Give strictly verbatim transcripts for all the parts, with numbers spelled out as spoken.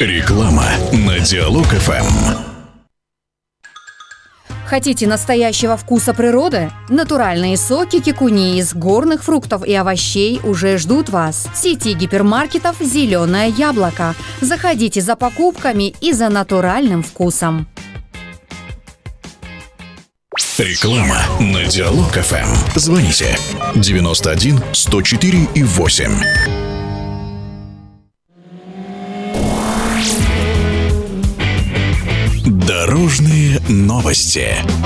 Реклама на Диалог-ФМ. Хотите настоящего вкуса природы? Натуральные соки кикуни из горных фруктов и овощей уже ждут вас. В сети гипермаркетов «Зеленое яблоко». Заходите за покупками и за натуральным вкусом. Реклама на Диалог-ФМ. Звоните девяносто один сто четыре и восемь. Дорожные новости.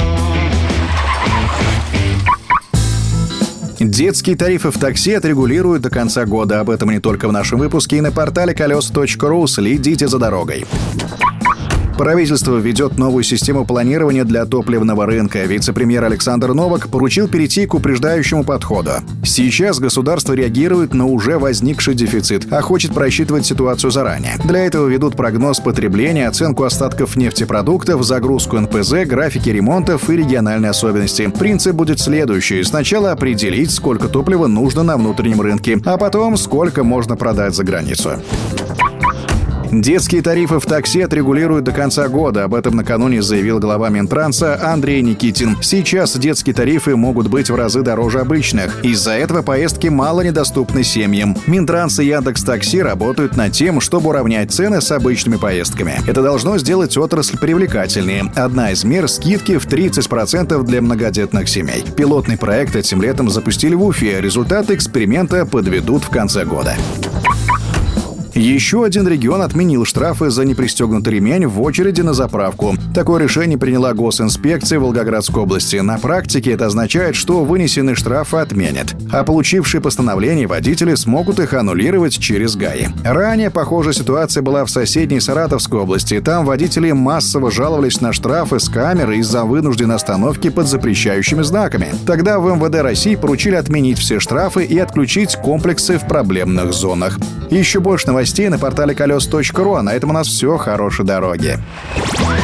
Детские тарифы в такси отрегулируют до конца года. Об этом не только в нашем выпуске и на портале колеса точка ру. Следите за дорогой. Правительство введет новую систему планирования для топливного рынка. Вице-премьер Александр Новак поручил перейти к упреждающему подходу. Сейчас государство реагирует на уже возникший дефицит, а хочет просчитывать ситуацию заранее. Для этого ведут прогноз потребления, оценку остатков нефтепродуктов, загрузку эн пэ зэ, графики ремонтов и региональные особенности. Принцип будет следующий. Сначала определить, сколько топлива нужно на внутреннем рынке, а потом сколько можно продать за границу. Детские тарифы в такси отрегулируют до конца года. Об этом накануне заявил глава Минтранса Андрей Никитин. Сейчас детские тарифы могут быть в разы дороже обычных. Из-за этого поездки мало недоступны семьям. Минтранс и Яндекс.Такси работают над тем, чтобы уравнять цены с обычными поездками. Это должно сделать отрасль привлекательнее. Одна из мер — скидки в тридцать процентов для многодетных семей. Пилотный проект этим летом запустили в Уфе. Результаты эксперимента подведут в конце года. Еще один регион отменил штрафы за непристегнутый ремень в очереди на заправку. Такое решение приняла госинспекция Волгоградской области. На практике это означает, что вынесенные штрафы отменят, а получившие постановления водители смогут их аннулировать через ГАИ. Ранее похожая ситуация была в соседней Саратовской области. Там водители массово жаловались на штрафы с камер из-за вынужденной остановки под запрещающими знаками. Тогда в эм вэ дэ России поручили отменить все штрафы и отключить комплексы в проблемных зонах. Еще больше новостей на портале колеса точка ру. А на этом у нас все. Хорошей дороги.